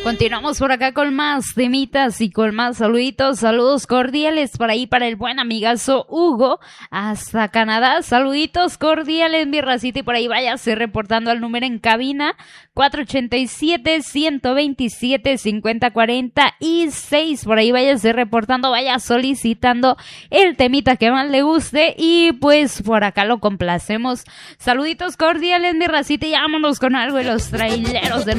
Continuamos por acá con más temitas y con más saluditos. Saludos cordiales por ahí para el buen amigazo Hugo hasta Canadá. Saluditos cordiales, mi racita, y por ahí váyase reportando al número en cabina 487-127-5046. Por ahí váyase reportando, vaya solicitando el temita que más le guste y pues por acá lo complacemos. Saluditos cordiales, mi racita, y vámonos con algo de los traileros de